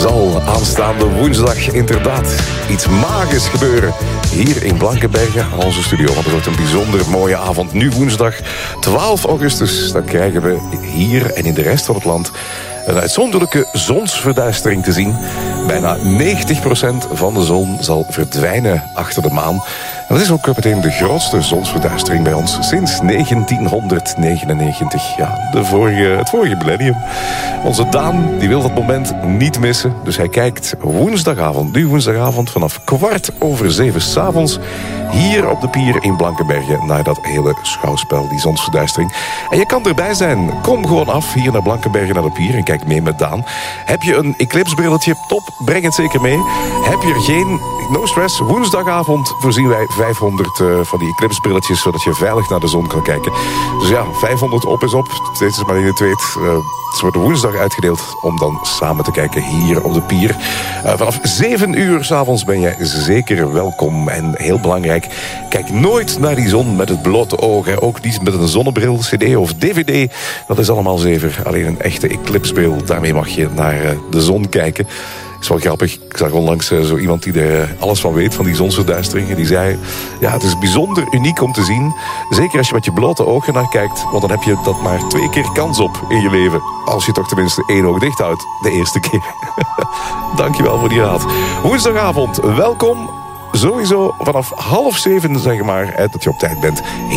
zal aanstaande woensdag inderdaad iets magisch gebeuren. Hier in Blankenberge aan onze studio. Want het wordt een bijzonder mooie avond. Nu woensdag 12 augustus. Dan krijgen we hier en in de rest van het land een uitzonderlijke zonsverduistering te zien. Bijna 90% van de zon zal verdwijnen achter de maan. En dat is ook meteen de grootste zonsverduistering bij ons sinds 1999. Ja, het vorige millennium. Onze Daan die wil dat moment niet missen. Dus hij kijkt nu woensdagavond vanaf 7:15 s'avonds hier op de pier in Blankenberge naar dat hele schouwspel, die zonsverduistering. En je kan erbij zijn. Kom gewoon af hier naar Blankenberge, naar de pier en kijk mee met Daan. Heb je een eclipsebrilletje? Top, breng het zeker mee. Heb je er geen? No stress. Woensdagavond voorzien wij 500 van die eclipsebrilletjes, zodat je veilig naar de zon kan kijken. Dus ja, 500 op is op. Steeds is maar je het weet. Ze worden woensdag uitgedeeld om dan samen te kijken hier op de pier. Vanaf 7 uur 's avonds ben jij zeker welkom. En heel belangrijk, kijk nooit naar die zon met het blote oog. Hè. Ook niet met een zonnebril, cd of dvd. Dat is allemaal zever. Alleen een echte eclipsebril, daarmee mag je naar de zon kijken. Dat is wel grappig. Ik zag onlangs zo iemand die er alles van weet, van die zonsverduistering. En die zei, ja, het is bijzonder uniek om te zien. Zeker als je met je blote ogen naar kijkt. Want dan heb je dat maar 2 keer kans op in je leven. Als je toch tenminste 1 oog dicht houdt. De eerste keer. Dankjewel voor die raad. Woensdagavond, welkom. Sowieso vanaf 6:30, zeg maar, dat je op tijd bent.